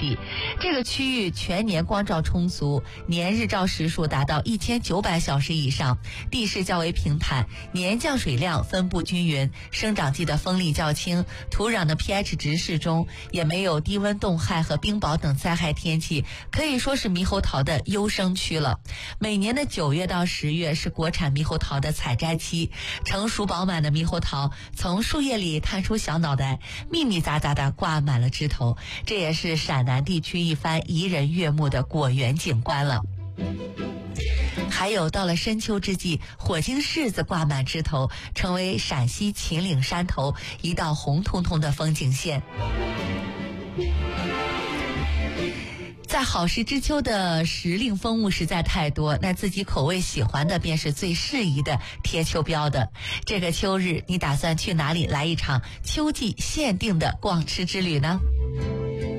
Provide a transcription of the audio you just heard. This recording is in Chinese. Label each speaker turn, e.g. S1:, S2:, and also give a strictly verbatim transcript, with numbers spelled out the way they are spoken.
S1: 地。这个区域全年光照充足，年日照时数达到一千九百小时以上，地势较为平坦，年降水量分布均匀，生长季的风力较轻，土壤的 pH 值适中，也没有低温冻害和冰雹等灾害天气，可以说是猕猴桃的优生区了。每年的九月到十月是国产猕猴桃的采摘期，成熟饱满的猕猴桃从树叶里探出小脑袋，密密匝匝地挂满了枝头，这也是陕南地区一番宜人悦目的果园景观了。还有到了深秋之际，火晶柿子挂满枝头，成为陕西秦岭山头一道红彤彤的风景线。在好时之秋的时令风物实在太多，那自己口味喜欢的便是最适宜的贴秋膘的。这个秋日，你打算去哪里来一场秋季限定的逛吃之旅呢？